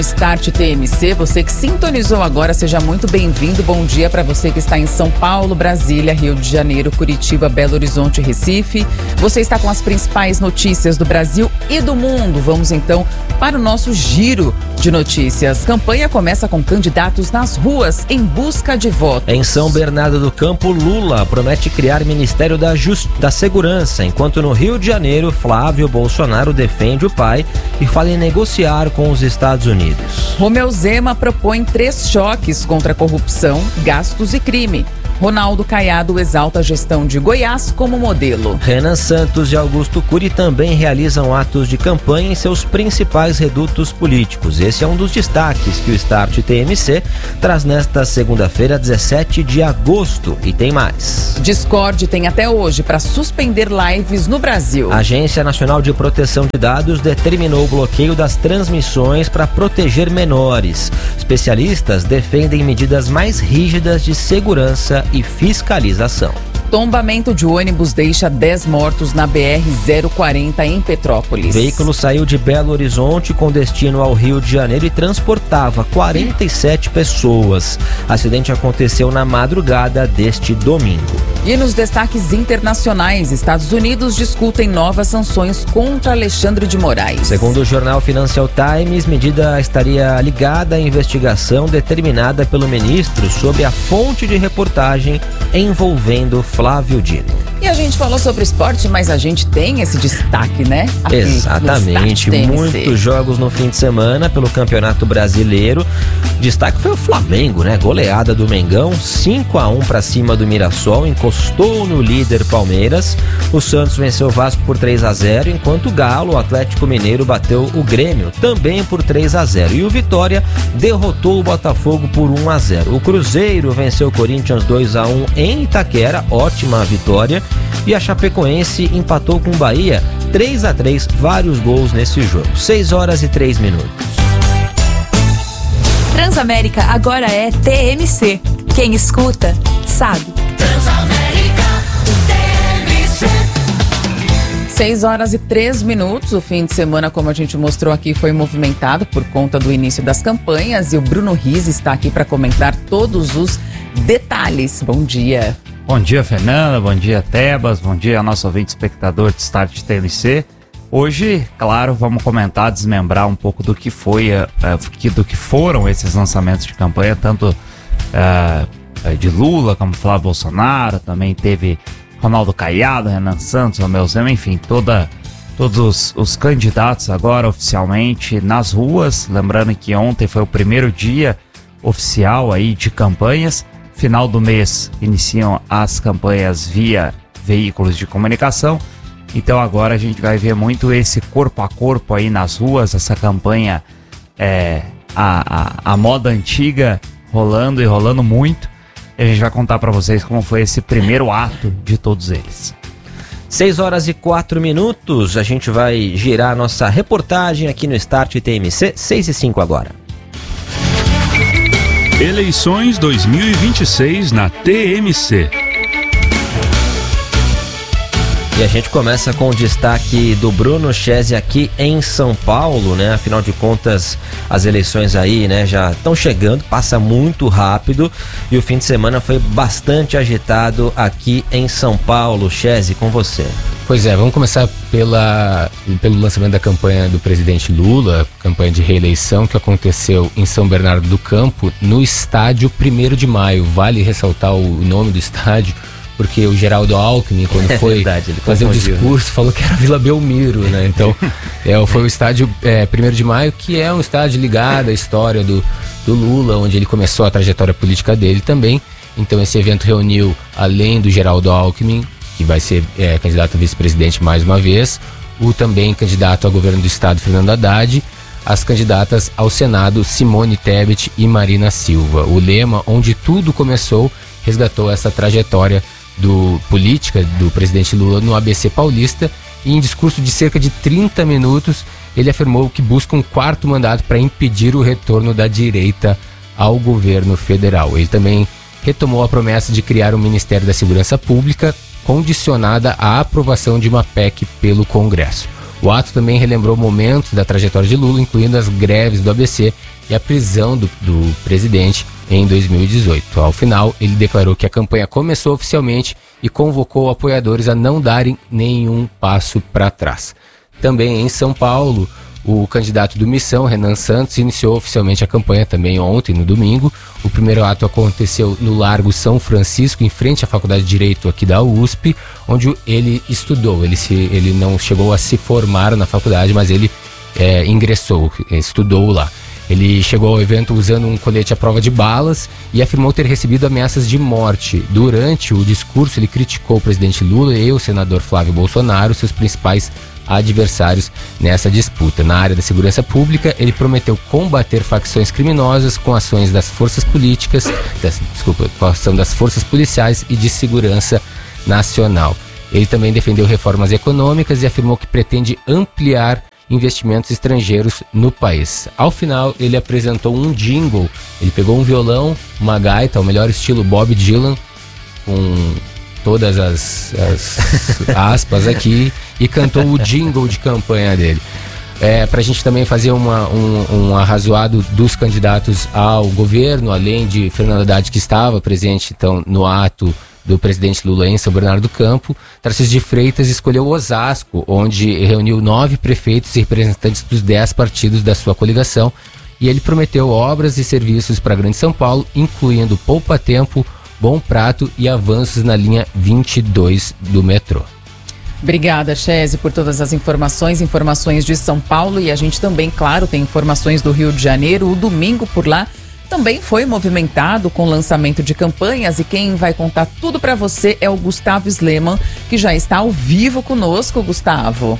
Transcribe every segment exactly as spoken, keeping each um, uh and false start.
Start T M C, você que sintonizou agora, seja muito bem-vindo. Bom dia para você que está em São Paulo, Brasília, Rio de Janeiro, Curitiba, Belo Horizonte, Recife. Você está com as principais notícias do Brasil e do mundo. Vamos então para o nosso giro de notícias. Campanha começa com candidatos nas ruas em busca de votos. Em São Bernardo do Campo, Lula promete criar Ministério da, Just... da Segurança, enquanto no Rio de Janeiro, Flávio Bolsonaro defende o pai e fala em negociar com os Estados Unidos. Romeu Zema propõe três choques contra corrupção, gastos e crime. Ronaldo Caiado exalta a gestão de Goiás como modelo. Renan Santos e Augusto Cury também realizam atos de campanha em seus principais redutos políticos. Esse é um dos destaques que o Start T M C traz nesta segunda-feira, dezessete de agosto. E tem mais. Discord tem até hoje para suspender lives no Brasil. A Agência Nacional de Proteção de Dados determinou o bloqueio das transmissões para proteger menores. Especialistas defendem medidas mais rígidas de segurança e fiscalização. Tombamento de ônibus deixa dez mortos na B R zero quarenta em Petrópolis. O veículo saiu de Belo Horizonte com destino ao Rio de Janeiro e transportava quarenta e sete pessoas. O acidente aconteceu na madrugada deste domingo. E nos destaques internacionais, Estados Unidos discutem novas sanções contra Alexandre de Moraes. Segundo o jornal Financial Times, medida estaria ligada à investigação determinada pelo ministro sobre a fonte de reportagem envolvendo Flávio Dino. E a gente falou sobre esporte, mas a gente tem esse destaque, né? Aqui Exatamente, muitos jogos no fim de semana pelo Campeonato Brasileiro. Destaque foi o Flamengo, né? Goleada do Mengão, cinco a um para cima do Mirassol, encostou no líder Palmeiras. O Santos venceu o Vasco por três a zero, enquanto o Galo, o Atlético Mineiro, bateu o Grêmio também por três a zero. E o Vitória derrotou o Botafogo por um a zero. O Cruzeiro venceu o Corinthians dois a um em Itaquera, ótima vitória. E a Chapecoense empatou com o Bahia três a três, vários gols nesse jogo. seis horas e três minutos. Transamérica agora é T M C. Quem escuta, sabe. Transamérica, T M C. seis horas e três minutos. O fim de semana, como a gente mostrou aqui, foi movimentado por conta do início das campanhas. E o Bruno Riz está aqui para comentar todos os detalhes. Bom dia. Bom dia, Fernanda, bom dia, Tebas, bom dia ao nosso ouvinte espectador de Start T M C. Hoje, claro, vamos comentar, desmembrar um pouco do que foi, uh, do que foram esses lançamentos de campanha, tanto uh, de Lula como Flávio Bolsonaro, também teve Ronaldo Caiado, Renan Santos, Romeu Zema, enfim, toda, todos os, os candidatos agora oficialmente nas ruas. Lembrando que ontem foi o primeiro dia oficial aí de campanhas. Final do mês iniciam as campanhas via veículos de comunicação. Então agora a gente vai ver muito esse corpo a corpo aí nas ruas, essa campanha, é, a, a, a moda antiga rolando e rolando muito. E a gente vai contar para vocês como foi esse primeiro ato de todos eles. seis horas e quatro minutos, a gente vai girar nossa reportagem aqui no Start T M C, seis e cinco agora. Eleições dois mil e vinte e seis na T M C. E a gente começa com o destaque do Bruno Chese aqui em São Paulo, né? Afinal de contas, as eleições aí, né, já estão chegando, passa muito rápido e o fim de semana foi bastante agitado aqui em São Paulo. Chese, com você. Pois é, vamos começar pela, pelo lançamento da campanha do presidente Lula, campanha de reeleição que aconteceu em São Bernardo do Campo, no estádio primeiro de maio. Vale ressaltar o nome do estádio, porque o Geraldo Alckmin, quando foi é verdade, fazer um discurso, né? Falou que era Vila Belmiro, né? Então, é, foi o estádio é, primeiro de maio, que é um estádio ligado à história do, do Lula, onde ele começou a trajetória política dele também. Então, esse evento reuniu, além do Geraldo Alckmin, que vai ser é, candidato a vice-presidente mais uma vez, o também candidato a governo do estado, Fernando Haddad, as candidatas ao Senado, Simone Tebet e Marina Silva. O lema, onde tudo começou, resgatou essa trajetória do política do presidente Lula no A B C Paulista, e em discurso de cerca de trinta minutos ele afirmou que busca um quarto mandato para impedir o retorno da direita ao governo federal. Ele também retomou a promessa de criar um Ministério da Segurança Pública condicionada à aprovação de uma P E C pelo Congresso. O ato também relembrou momentos da trajetória de Lula, incluindo as greves do A B C e a prisão do, do presidente em dois mil e dezoito. Ao final, ele declarou que a campanha começou oficialmente e convocou apoiadores a não darem nenhum passo para trás. Também em São Paulo, o candidato do Missão, Renan Santos, iniciou oficialmente a campanha também ontem, no domingo. O primeiro ato aconteceu no Largo São Francisco, em frente à Faculdade de Direito aqui da U S P, onde ele estudou. Ele, se, ele não chegou a se formar na faculdade, mas ele é, ingressou, estudou lá. Ele chegou ao evento usando um colete à prova de balas e afirmou ter recebido ameaças de morte. Durante o discurso, ele criticou o presidente Lula e o senador Flávio Bolsonaro, seus principais adversários nessa disputa. Na área da segurança pública, ele prometeu combater facções criminosas com ações das forças políticas, das, desculpa, com a ação das forças policiais e de segurança nacional. Ele também defendeu reformas econômicas e afirmou que pretende ampliar investimentos estrangeiros no país. Ao final, ele apresentou um jingle. Ele pegou um violão, uma gaita, o melhor estilo Bob Dylan, com todas as, as aspas aqui, e cantou o jingle de campanha dele. É, para a gente também fazer uma, um, um arrazoado dos candidatos ao governo, além de Fernando Haddad, que estava presente então, no ato do presidente Lula em São Bernardo do Campo, Tarcísio de Freitas escolheu Osasco, onde reuniu nove prefeitos e representantes dos dez partidos da sua coligação, e ele prometeu obras e serviços para a Grande São Paulo, incluindo Poupa Tempo, Bom Prato e avanços na linha vinte e dois do metrô. Obrigada, Chese, por todas as informações, informações de São Paulo, e a gente também, claro, tem informações do Rio de Janeiro. O domingo por lá também foi movimentado com lançamento de campanhas, e quem vai contar tudo para você é o Gustavo Sleman, que já está ao vivo conosco. Gustavo.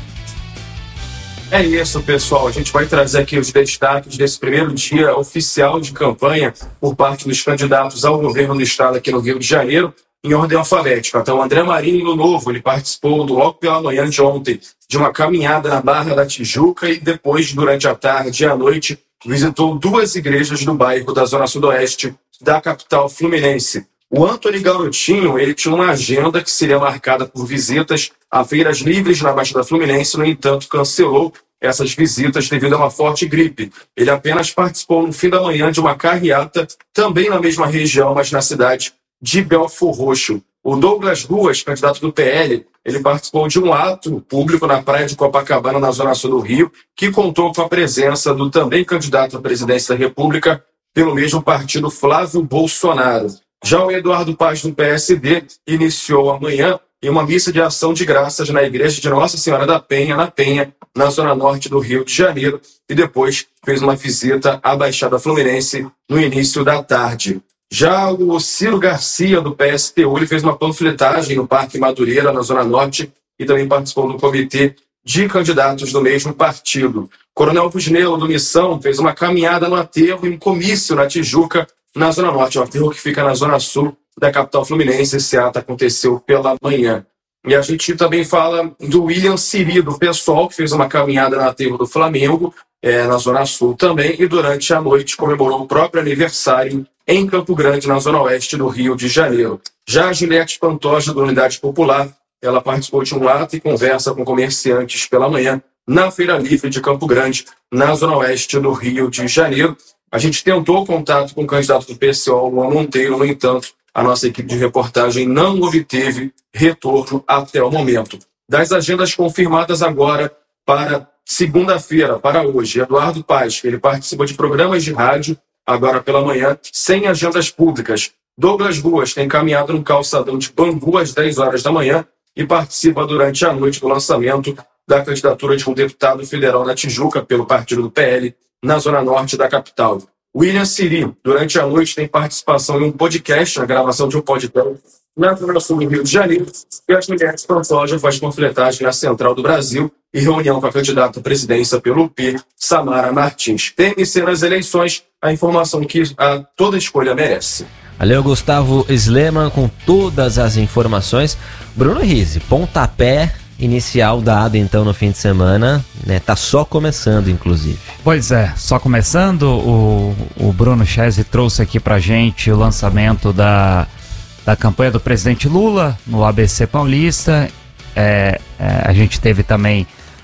É isso, pessoal. A gente vai trazer aqui os destaques desse primeiro dia oficial de campanha por parte dos candidatos ao governo do estado aqui no Rio de Janeiro, em ordem alfabética. Então, o André Marinho, no Novo, ele participou do, logo pela manhã de ontem, de uma caminhada na Barra da Tijuca, e depois, durante a tarde e a noite, visitou duas igrejas do bairro da Zona Sudoeste da capital fluminense. O Antony Garotinho, ele tinha uma agenda que seria marcada por visitas a feiras livres na Baixada Fluminense, no entanto, cancelou essas visitas devido a uma forte gripe. Ele apenas participou no fim da manhã de uma carreata, também na mesma região, mas na cidade de Belfor Roxo. O Douglas Ruas, candidato do P L, ele participou de um ato público na praia de Copacabana, na zona sul do Rio, que contou com a presença do também candidato à presidência da República pelo mesmo partido, Flávio Bolsonaro. Já o Eduardo Paz, do P S D, iniciou amanhã em uma missa de ação de graças na igreja de Nossa Senhora da Penha, na Penha, na zona norte do Rio de Janeiro, e depois fez uma visita à Baixada Fluminense no início da tarde. Já o Ciro Garcia, do P S T U, ele fez uma panfletagem no Parque Madureira, na Zona Norte, e também participou do comitê de candidatos do mesmo partido. Coronel Pusnelo, do Missão, fez uma caminhada no aterro e um comício na Tijuca, na Zona Norte, o aterro que fica na Zona Sul da capital fluminense. Esse ato aconteceu pela manhã. E a gente também fala do William Siri, do PSOL, que fez uma caminhada no aterro do Flamengo, é, na Zona Sul também, e durante a noite comemorou o próprio aniversário em Campo Grande, na zona oeste do Rio de Janeiro. Já a Juliette Pantoja, da Unidade Popular, ela participou de um ato e conversa com comerciantes pela manhã na Feira Livre de Campo Grande, na zona oeste do Rio de Janeiro. A gente tentou contato com o candidato do P SOL, Luan Monteiro, no entanto, a nossa equipe de reportagem não obteve retorno até o momento. Das agendas confirmadas agora para segunda-feira, para hoje, Eduardo Paz, ele participa de programas de rádio, agora pela manhã, sem agendas públicas. Douglas Ruas tem caminhado no calçadão de Bangu às dez horas da manhã e participa durante a noite do lançamento da candidatura de um deputado federal na Tijuca pelo partido do P L, na zona norte da capital. William Siri, durante a noite, tem participação em um podcast, na gravação de um podcast na zona sul do Rio de Janeiro, e as mulheres Pantoja faz panfletagem na Central do Brasil e reunião com a candidata à presidência pelo P, Samara Martins. T M C nas eleições, a informação que a toda escolha merece. Valeu, Gustavo Sleman, com todas as informações. Bruno Rizzi, pontapé inicial dado então no fim de semana, né? Tá só começando, inclusive. Pois é, só começando. O, o Bruno Chese trouxe aqui pra gente o lançamento da, da campanha do presidente Lula no A B C Paulista. É, é, a gente teve também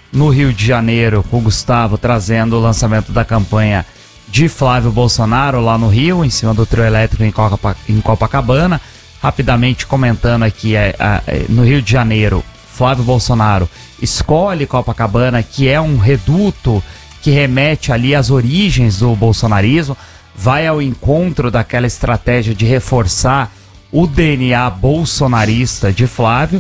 no Rio de Janeiro, com o Gustavo trazendo o lançamento da campanha de Flávio Bolsonaro lá no Rio, em cima do trio elétrico em, Copa, em Copacabana. Rapidamente comentando aqui, é, é, no Rio de Janeiro, Flávio Bolsonaro escolhe Copacabana, que é um reduto que remete ali às origens do bolsonarismo, vai ao encontro daquela estratégia de reforçar o D N A bolsonarista de Flávio,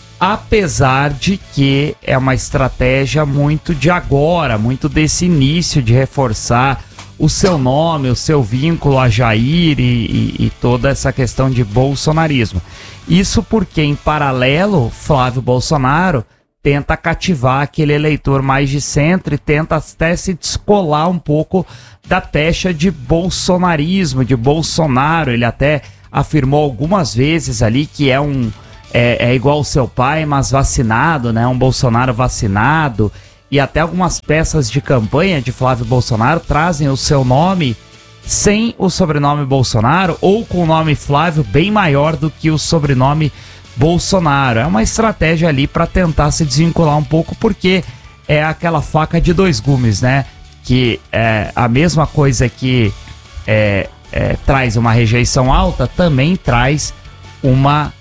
apesar de que é uma estratégia muito de agora, muito desse início de reforçar o seu nome, o seu vínculo a Jair e, e, e toda essa questão de bolsonarismo. Isso porque, em paralelo, Flávio Bolsonaro tenta cativar aquele eleitor mais de centro e tenta até se descolar um pouco da pecha de bolsonarismo, de Bolsonaro. Ele até afirmou algumas vezes ali que é um é, é igual ao seu pai, mas vacinado, né? Um Bolsonaro vacinado. E até algumas peças de campanha de Flávio Bolsonaro trazem o seu nome sem o sobrenome Bolsonaro ou com o nome Flávio bem maior do que o sobrenome Bolsonaro. É uma estratégia ali para tentar se desvincular um pouco, porque é aquela faca de dois gumes, né? Que é a mesma coisa que é, é, traz uma rejeição alta, também traz uma,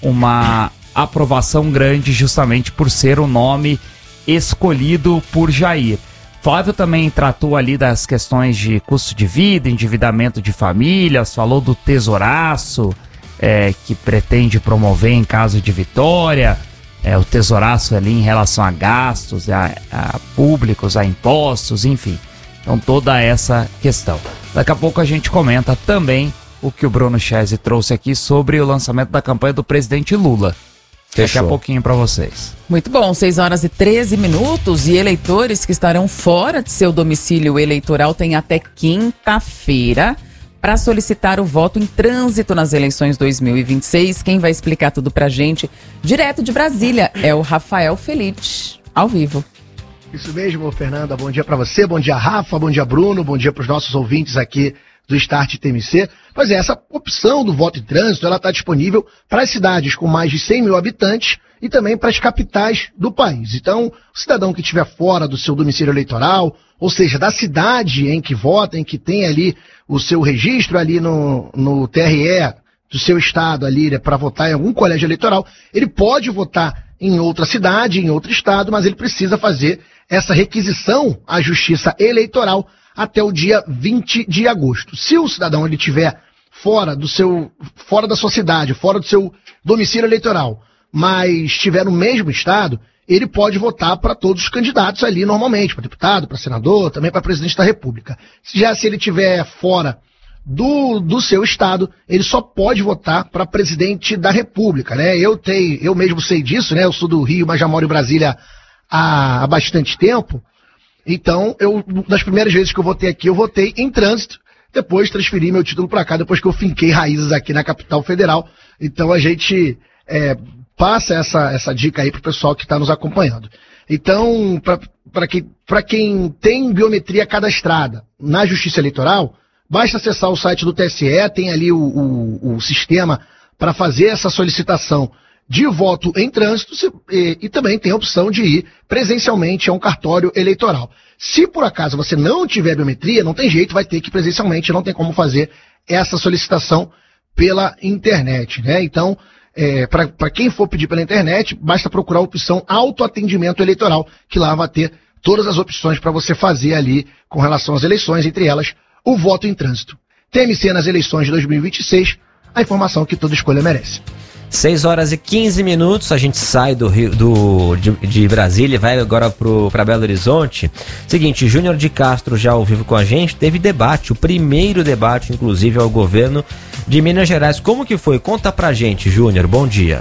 uma aprovação grande, justamente por ser o nome escolhido por Jair. Flávio também tratou ali das questões de custo de vida, endividamento de famílias, falou do tesouraço é, que pretende promover em caso de vitória, é, o tesouraço ali em relação a gastos, a, a públicos, a impostos, enfim. Então toda essa questão. Daqui a pouco a gente comenta também o que o Bruno Chese trouxe aqui sobre o lançamento da campanha do presidente Lula. Daqui a pouquinho para vocês. Muito bom, seis horas e treze minutos, e eleitores que estarão fora de seu domicílio eleitoral têm até quinta-feira para solicitar o voto em trânsito nas eleições dois mil e vinte e seis. Quem vai explicar tudo pra gente, direto de Brasília, é o Rafael Felite, ao vivo. Isso mesmo, Fernanda, bom dia para você, bom dia Rafa, bom dia Bruno, bom dia para os nossos ouvintes aqui do Start T M C. Pois é, essa opção do voto em trânsito, ela está disponível para as cidades com mais de cem mil habitantes e também para as capitais do país. Então, o cidadão que estiver fora do seu domicílio eleitoral, ou seja, da cidade em que vota, em que tem ali o seu registro ali no, no T R E do seu estado ali, né, para votar em algum colégio eleitoral, ele pode votar em outra cidade, em outro estado, mas ele precisa fazer essa requisição à Justiça Eleitoral até o dia vinte de agosto. Se o cidadão ele estiver fora do seu, fora da sua cidade, fora do seu domicílio eleitoral, mas estiver no mesmo estado, ele pode votar para todos os candidatos ali normalmente, para deputado, para senador, também para presidente da República. Já se ele estiver fora do, do seu estado, ele só pode votar para presidente da República, né? Eu tenho, eu mesmo sei disso, né? Eu sou do Rio, mas já moro em Brasília há, há bastante tempo. Então, eu, das primeiras vezes que eu votei aqui, eu votei em trânsito, depois transferi meu título para cá, depois que eu finquei raízes aqui na capital federal. Então, a gente é, passa essa, essa dica aí pro pessoal que está nos acompanhando. Então, para quem, para quem tem biometria cadastrada na Justiça Eleitoral, basta acessar o site do T S E, tem ali o, o, o sistema para fazer essa solicitação de voto em trânsito e, e também tem a opção de ir presencialmente a um cartório eleitoral. Se por acaso você não tiver biometria, não tem jeito, vai ter que ir presencialmente, não tem como fazer essa solicitação pela internet, né? Então, é, para quem for pedir pela internet, basta procurar a opção autoatendimento eleitoral, que lá vai ter todas as opções para você fazer ali com relação às eleições, entre elas o voto em trânsito. T M C nas eleições de dois mil e vinte e seis, a informação que toda escolha merece. seis horas e quinze minutos, a gente sai do Rio, do, de, de Brasília e vai agora para Belo Horizonte. Seguinte, Júnior de Castro já ao vivo com a gente, teve debate, o primeiro debate, inclusive, ao governo de Minas Gerais. Como que foi? Conta pra gente, Júnior, bom dia.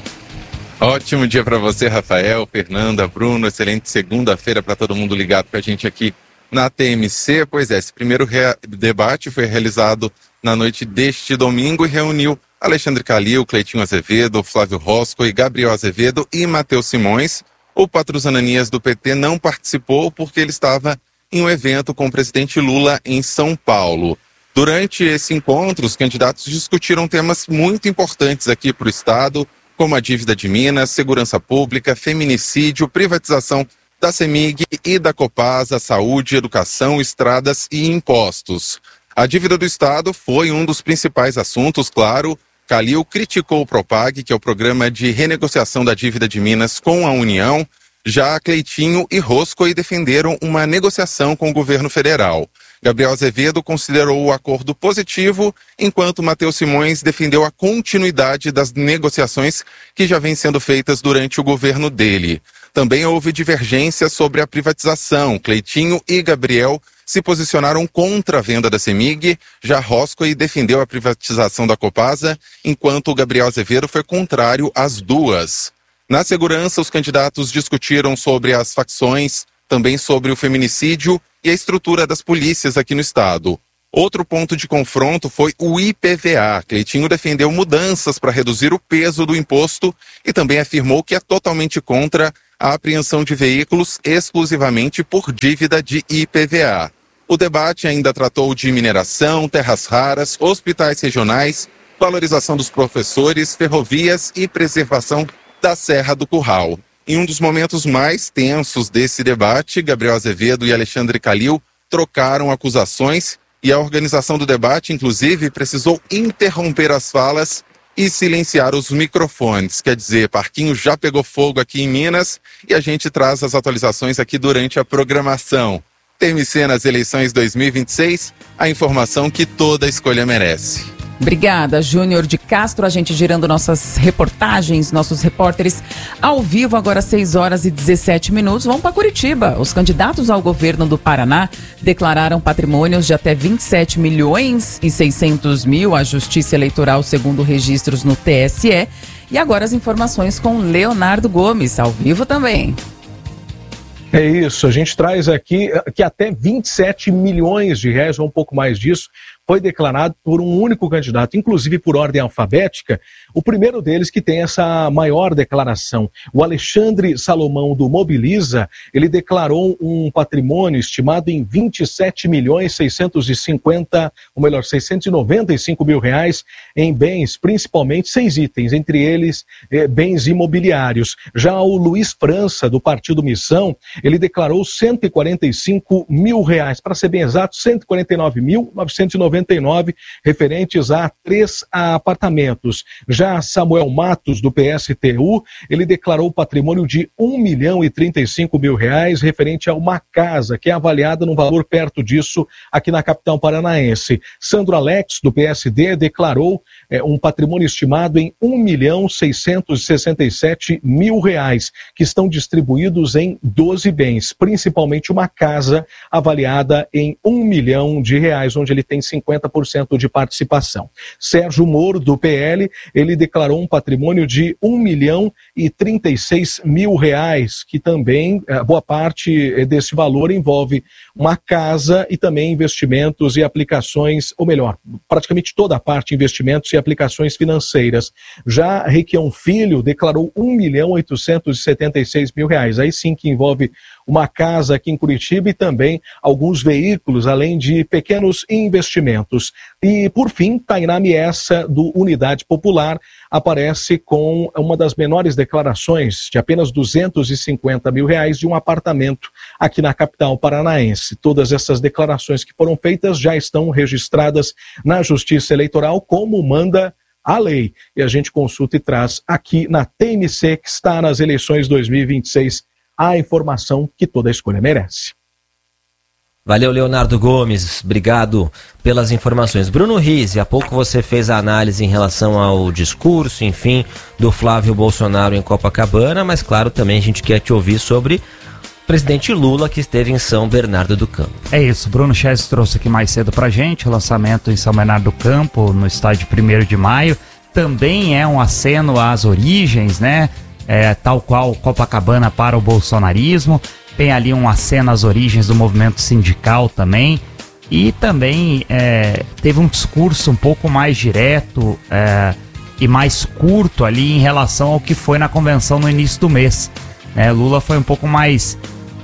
Ótimo dia para você, Rafael, Fernanda, Bruno, excelente segunda-feira para todo mundo ligado com a gente aqui na T M C. Pois é, esse primeiro debate foi realizado na noite deste domingo e reuniu Alexandre Calil, Cleitinho Azevedo, Flávio Rosco e Gabriel Azevedo e Matheus Simões. O Patrus Ananias do P T não participou porque ele estava em um evento com o presidente Lula em São Paulo. Durante esse encontro, os candidatos discutiram temas muito importantes aqui para o Estado, como a dívida de Minas, segurança pública, feminicídio, privatização da CEMIG e da Copasa, saúde, educação, estradas e impostos. A dívida do Estado foi um dos principais assuntos, claro. Calil criticou o Propag, que é o programa de renegociação da dívida de Minas com a União. Já Cleitinho e Roscoe defenderam uma negociação com o governo federal. Gabriel Azevedo considerou o acordo positivo, enquanto Matheus Simões defendeu a continuidade das negociações que já vêm sendo feitas durante o governo dele. Também houve divergências sobre a privatização. Cleitinho e Gabriel se posicionaram contra a venda da CEMIG, já Roscoe defendeu a privatização da Copasa, enquanto Gabriel Azevedo foi contrário às duas. Na segurança, os candidatos discutiram sobre as facções, também sobre o feminicídio e a estrutura das polícias aqui no estado. Outro ponto de confronto foi o I P V A. Cleitinho defendeu mudanças para reduzir o peso do imposto e também afirmou que é totalmente contra a apreensão de veículos exclusivamente por dívida de I P V A. O debate ainda tratou de mineração, terras raras, hospitais regionais, valorização dos professores, ferrovias e preservação da Serra do Curral. Em um dos momentos mais tensos desse debate, Gabriel Azevedo e Alexandre Calil trocaram acusações e a organização do debate, inclusive, precisou interromper as falas e silenciar os microfones. Quer dizer, parquinho já pegou fogo aqui em Minas e a gente traz as atualizações aqui durante a programação. T M C nas eleições dois mil e vinte e seis, a informação que toda escolha merece. Obrigada, Júnior de Castro. A gente girando nossas reportagens, nossos repórteres ao vivo, agora seis horas e dezessete minutos. Vamos para Curitiba. Os candidatos ao governo do Paraná declararam patrimônios de até vinte e sete milhões e seiscentos mil à Justiça Eleitoral, segundo registros no T S E. E agora as informações com Leonardo Gomes, ao vivo também. É isso, a gente traz aqui que até vinte e sete milhões de reais, ou um pouco mais disso, foi declarado por um único candidato, inclusive por ordem alfabética, o primeiro deles que tem essa maior declaração. O Alexandre Salomão do Mobiliza, ele declarou um patrimônio estimado em vinte e sete milhões seiscentos e cinquenta, ou melhor, seiscentos e noventa e cinco mil reais em bens, principalmente seis itens, entre eles eh, bens imobiliários. Já o Luiz França, do Partido Missão, ele declarou cento e quarenta e cinco mil reais, para ser bem exato, cento e quarenta e nove mil novecentos e noventa e nove, referentes a três apartamentos. Já Samuel Matos, do P S T U, ele declarou patrimônio de um milhão e trinta e cinco mil reais, referente a uma casa, que é avaliada num valor perto disso aqui na capital paranaense. Sandro Alex, do P S D, declarou é, um patrimônio estimado em um milhão seiscentos e sessenta e sete mil reais, que estão distribuídos em doze bens, principalmente uma casa avaliada em um milhão de reais, onde ele tem cinquenta por cento de participação. Sérgio Moro, do P L, ele declarou um patrimônio de um milhão e trinta e seis mil reais, que também, boa parte desse valor envolve uma casa e também investimentos e aplicações, ou melhor, praticamente toda a parte investimentos e aplicações financeiras. Já Requião Filho declarou um milhão oitocentos e setenta e seis mil reais, aí sim que envolve uma casa aqui em Curitiba e também alguns veículos, além de pequenos investimentos. E, por fim, Tainá Miessa, do Unidade Popular, aparece com uma das menores declarações, de apenas duzentos e cinquenta mil reais, de um apartamento aqui na capital paranaense. Todas essas declarações que foram feitas já estão registradas na Justiça Eleitoral, como manda a lei. E a gente consulta e traz aqui na T M C, que está nas eleições dois mil e vinte e seis, a informação que toda escolha merece. Valeu, Leonardo Gomes, obrigado pelas informações. Bruno Rizzi, há pouco você fez a análise em relação ao discurso, enfim, do Flávio Bolsonaro em Copacabana, mas claro, também a gente quer te ouvir sobre o presidente Lula, que esteve em São Bernardo do Campo. É isso, Bruno Chess trouxe aqui mais cedo pra gente, o lançamento em São Bernardo do Campo, no estádio primeiro de maio, também é um aceno às origens, né? É, tal qual Copacabana para o bolsonarismo, tem ali um aceno às origens do movimento sindical também, e também é, teve um discurso um pouco mais direto é, e mais curto ali em relação ao que foi na convenção no início do mês. É, Lula foi um pouco mais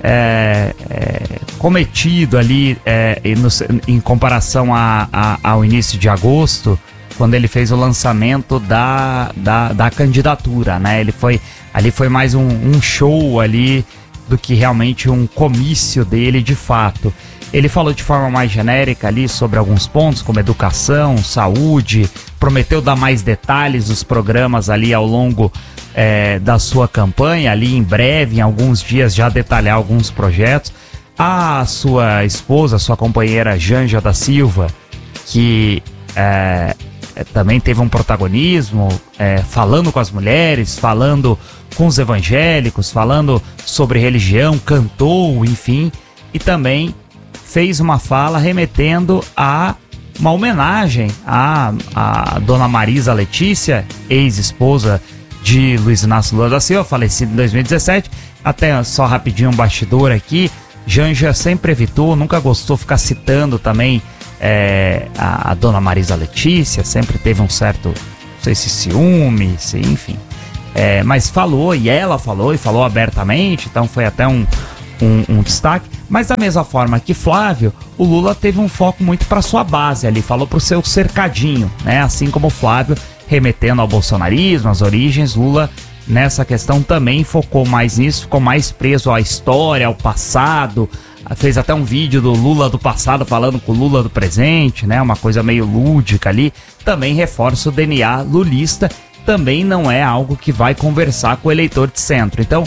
é, é, cometido ali é, no, em comparação a, a, ao início de agosto, quando ele fez o lançamento da, da, da candidatura, né? Ele foi, ali foi mais um, um show ali do que realmente um comício dele de fato. Ele falou de forma mais genérica ali sobre alguns pontos, como educação, saúde, prometeu dar mais detalhes dos programas ali ao longo é, da sua campanha, ali em breve, em alguns dias, já detalhar alguns projetos. A sua esposa, sua companheira Janja da Silva, que é, também teve um protagonismo, é, falando com as mulheres, falando com os evangélicos, falando sobre religião, cantou, enfim, e também fez uma fala remetendo a uma homenagem à, à dona Marisa Letícia, ex-esposa de Luiz Inácio Lula da Silva, falecida em dois mil e dezessete. Até só rapidinho um bastidor aqui, Janja sempre evitou, nunca gostou de ficar citando também é, a, a dona Marisa Letícia, sempre teve um certo, não sei se ciúme, se, enfim. É, mas falou, e ela falou, e falou abertamente, então foi até um, um, um destaque. Mas da mesma forma que Flávio, o Lula teve um foco muito para sua base ali, falou para o seu cercadinho, né? Assim como o Flávio, remetendo ao bolsonarismo, às origens, Lula nessa questão também focou mais nisso, ficou mais preso à história, ao passado, fez até um vídeo do Lula do passado falando com o Lula do presente, né? Uma coisa meio lúdica ali, também reforça o D N A lulista, também não é algo que vai conversar com o eleitor de centro. Então,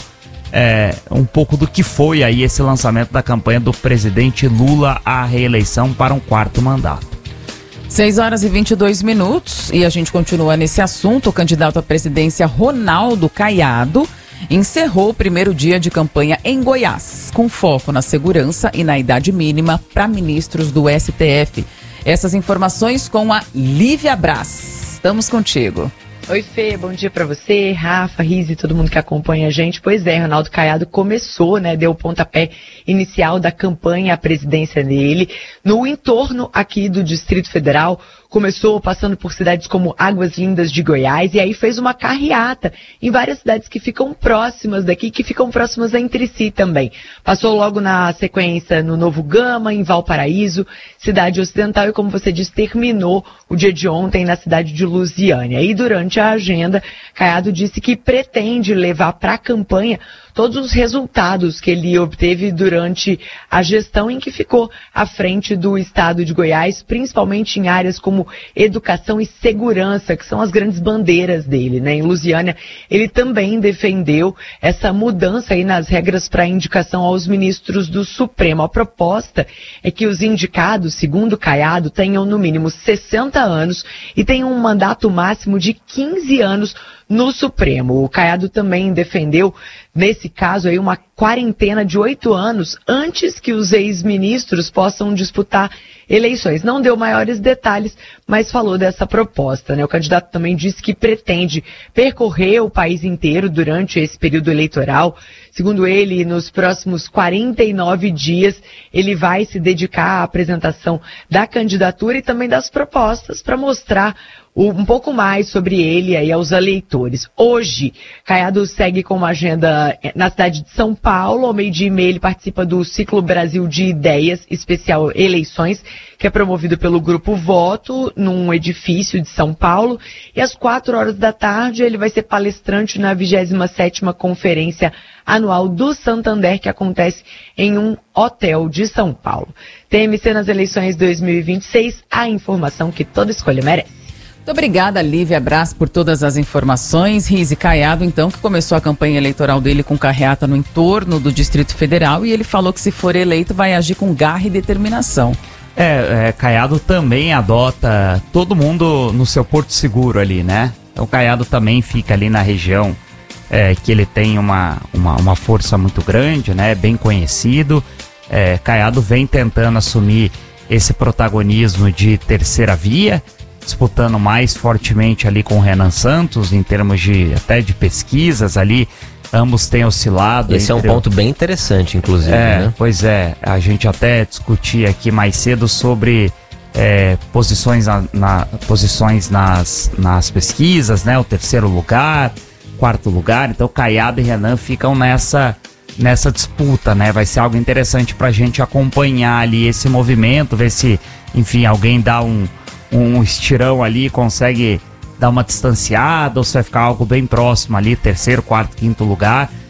é um pouco do que foi aí esse lançamento da campanha do presidente Lula à reeleição para um quarto mandato. seis horas e vinte e dois minutos e a gente continua nesse assunto. O candidato à presidência Ronaldo Caiado encerrou o primeiro dia de campanha em Goiás, com foco na segurança e na idade mínima para ministros do S T F. Essas informações com a Lívia Braz. Estamos contigo. Oi, Fê, bom dia pra você, Rafa, Riz e todo mundo que acompanha a gente. Pois é, Ronaldo Caiado começou, né, deu o pontapé inicial da campanha à presidência dele no entorno aqui do Distrito Federal. Começou passando por cidades como Águas Lindas de Goiás e aí fez uma carreata em várias cidades que ficam próximas daqui, que ficam próximas entre si também. Passou logo na sequência no Novo Gama, em Valparaíso, cidade ocidental, e como você disse, terminou o dia de ontem na cidade de Lusiânia. E durante a agenda, Caiado disse que pretende levar para a campanha todos os resultados que ele obteve durante a gestão em que ficou à frente do estado de Goiás, principalmente em áreas como educação e segurança, que são as grandes bandeiras dele, né? Em Lusiânia, ele também defendeu essa mudança aí nas regras para indicação aos ministros do Supremo. A proposta é que os indicados, segundo Caiado, tenham no mínimo sessenta anos e tenham um mandato máximo de quinze anos no Supremo. O Caiado também defendeu, nesse caso aí, uma quarentena de oito anos antes que os ex-ministros possam disputar eleições. Não deu maiores detalhes, mas falou dessa proposta, né? O candidato também disse que pretende percorrer o país inteiro durante esse período eleitoral. Segundo ele, nos próximos quarenta e nove dias, ele vai se dedicar à apresentação da candidatura e também das propostas para mostrar um pouco mais sobre ele aí aos eleitores. Hoje, Caiado segue com uma agenda na cidade de São Paulo. Ao meio-dia e meia, ele participa do Ciclo Brasil de Ideias, especial Eleições, que é promovido pelo Grupo Voto, num edifício de São Paulo. E às quatro horas da tarde, ele vai ser palestrante na vigésima sétima Conferência Anual do Santander, que acontece em um hotel de São Paulo. T M C nas eleições dois mil e vinte e seis, a informação que toda escolha merece. Muito obrigada, Lívia Braz, por todas as informações. Rize Caiado, então, que começou a campanha eleitoral dele com carreata no entorno do Distrito Federal, e ele falou que se for eleito vai agir com garra e determinação. É, é, Caiado também adota todo mundo no seu porto seguro ali, né? Então, Caiado também fica ali na região é, que ele tem uma, uma, uma força muito grande, né? Bem conhecido. É, Caiado vem tentando assumir esse protagonismo de terceira via, disputando mais fortemente ali com o Renan Santos, em termos de até de pesquisas ali, ambos têm oscilado. Esse é um ponto bem interessante, inclusive, é, né? Pois é, a gente até discutia aqui mais cedo sobre é, posições, na, na, posições nas, nas pesquisas, né? O terceiro lugar, quarto lugar, então Caiado e Renan ficam nessa, nessa disputa, né? Vai ser algo interessante pra gente acompanhar ali esse movimento, ver se, enfim, alguém dá um um estirão ali, consegue dar uma distanciada, ou se vai ficar algo bem próximo ali, terceiro, quarto, quinto lugar.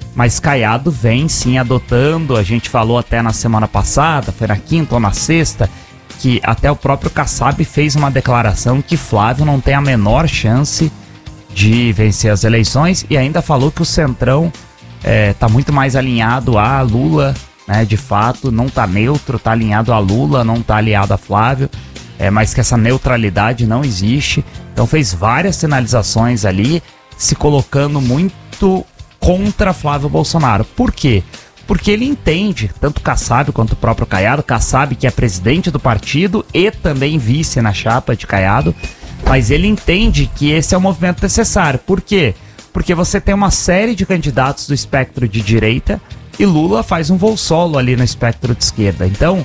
Mas Caiado vem sim adotando, a gente falou até na semana passada, foi na quinta ou na sexta, que até o próprio Kassab fez uma declaração que Flávio não tem a menor chance de vencer as eleições e ainda falou que o Centrão está é, muito mais alinhado a Lula, né, de fato, não está neutro, está alinhado a Lula, não está aliado a Flávio, é, mas que essa neutralidade não existe. Então fez várias sinalizações ali, se colocando muito contra Flávio Bolsonaro. Por quê? Porque ele entende, tanto Kassab quanto o próprio Caiado, Kassab que é presidente do partido e também vice na chapa de Caiado, mas ele entende que esse é o movimento necessário. Por quê? Porque você tem uma série de candidatos do espectro de direita e Lula faz um voo solo ali no espectro de esquerda. Então,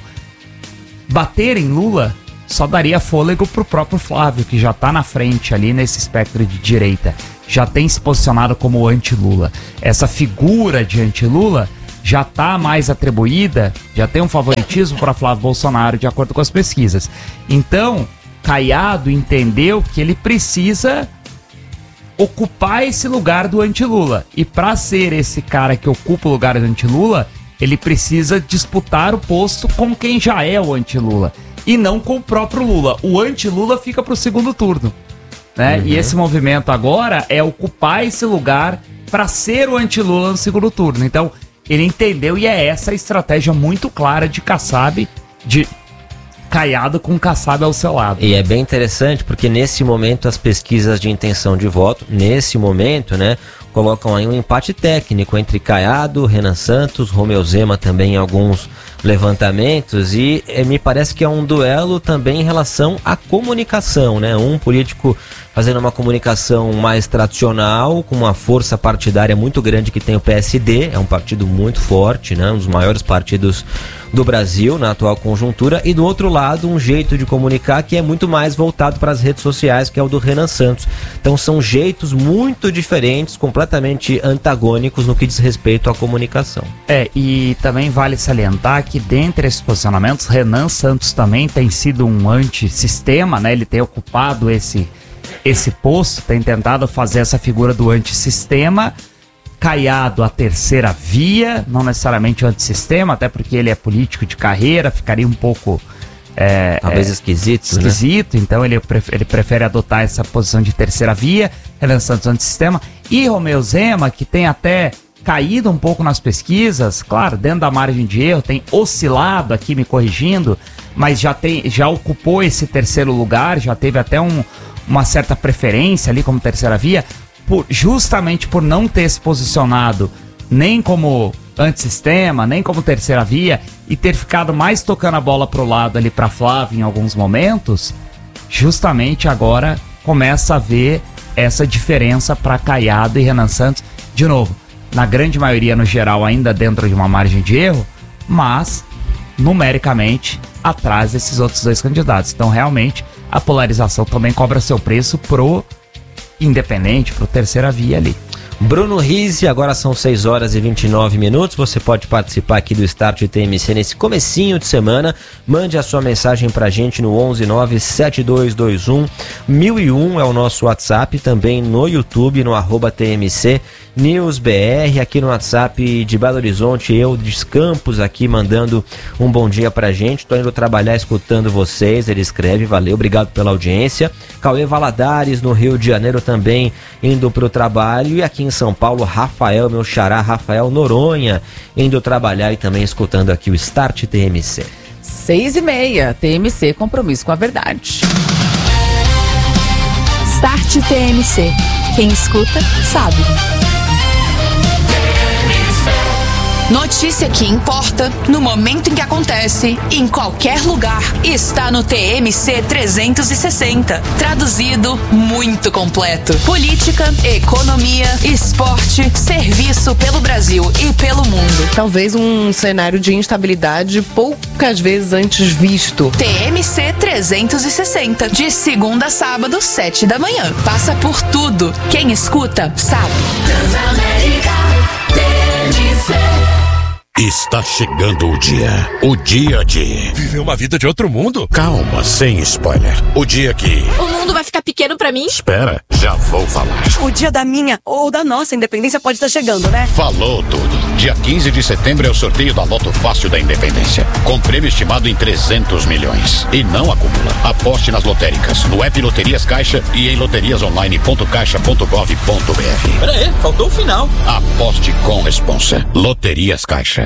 bater em Lula só daria fôlego pro próprio Flávio, que já tá na frente ali nesse espectro de direita. Já tem se posicionado como anti-Lula. Essa figura de anti-Lula já está mais atribuída, já tem um favoritismo para Flávio Bolsonaro, de acordo com as pesquisas. Então, Caiado entendeu que ele precisa ocupar esse lugar do anti-Lula. E para ser esse cara que ocupa o lugar do anti-Lula, ele precisa disputar o posto com quem já é o anti-Lula. E não com o próprio Lula. O anti-Lula fica para o segundo turno. Né? Uhum. E esse movimento agora é ocupar esse lugar para ser o anti-Lula no segundo turno. Então, ele entendeu e é essa a estratégia muito clara de Kassab, de Caiado com Kassab ao seu lado. E é bem interessante porque nesse momento as pesquisas de intenção de voto, nesse momento, né, colocam aí um empate técnico entre Caiado, Renan Santos, Romeu Zema também em alguns levantamentos e eh, me parece que é um duelo também em relação à comunicação, né? Um político fazendo uma comunicação mais tradicional, com uma força partidária muito grande que tem o P S D, é um partido muito forte, né? Um dos maiores partidos do Brasil na atual conjuntura, e do outro lado um jeito de comunicar que é muito mais voltado para as redes sociais, que é o do Renan Santos. Então são jeitos muito diferentes, completamente antagônicos no que diz respeito à comunicação. É, e também vale salientar que dentre esses posicionamentos, Renan Santos também tem sido um antissistema, né? Ele tem ocupado esse, esse posto, tem tentado fazer essa figura do antissistema. Caiado a terceira via, não necessariamente o antissistema, até porque ele é político de carreira, ficaria um pouco é, talvez é, esquisito, esquisito, né? Então ele prefere, ele prefere adotar essa posição de terceira via. Renan Santos antissistema e Romeu Zema, que tem até caído um pouco nas pesquisas, claro, dentro da margem de erro, tem oscilado aqui, me corrigindo, mas já, tem, já ocupou esse terceiro lugar, já teve até um, uma certa preferência ali como terceira via, por, justamente por não ter se posicionado nem como antissistema, nem como terceira via, e ter ficado mais tocando a bola pro lado ali para Flávio em alguns momentos, justamente agora começa a ver essa diferença para Caiado e Renan Santos, de novo, na grande maioria, no geral, ainda dentro de uma margem de erro, mas numericamente atrás desses outros dois candidatos. Então, realmente, a polarização também cobra seu preço pro independente, pro terceira via ali. Bruno Rizzi, agora são seis horas e vinte e nove minutos. Você pode participar aqui do Start T M C nesse comecinho de semana. Mande a sua mensagem pra gente no onze nove sete dois dois um mil e um, é o nosso WhatsApp, também no YouTube, no arroba T M C News B R, aqui no WhatsApp de Belo Horizonte, eu de Campos aqui mandando um bom dia pra gente. Tô indo trabalhar escutando vocês, ele escreve, valeu, obrigado pela audiência. Cauê Valadares, no Rio de Janeiro, também indo pro trabalho. E aqui em São Paulo, Rafael, meu xará, Rafael Noronha, indo trabalhar e também escutando aqui o Start T M C. Seis e meia, T M C, compromisso com a verdade. Start T M C. Quem escuta, sabe. Notícia que importa, no momento em que acontece, em qualquer lugar, está no T M C trezentos e sessenta. Traduzido, muito completo. Política, economia, esporte, serviço pelo Brasil e pelo mundo. Talvez um cenário de instabilidade poucas vezes antes visto. T M C trezentos e sessenta, de segunda a sábado, sete da manhã. Passa por tudo. Quem escuta, sabe. Transamérica, T M C. Está chegando o dia. O dia de... viver uma vida de outro mundo? Calma, sem spoiler. O dia que... o mundo vai ficar pequeno pra mim? Espera, já vou falar. O dia da minha ou da nossa independência pode estar chegando, né? Falou tudo. Dia quinze de setembro é o sorteio da Loto Fácil da Independência. Com prêmio estimado em trezentos milhões. E não acumula. Aposte nas lotéricas, no app Loterias Caixa e em loterias online ponto caixa ponto gov ponto br. Pera aí, faltou o final. Aposte com responsa. Loterias Caixa.